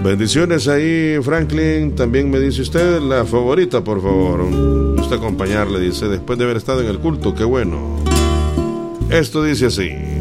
Bendiciones ahí, Franklin. También me dice usted la favorita, por favor. Usted acompañarle, dice, después de haber estado en el culto. Qué bueno. Esto dice así.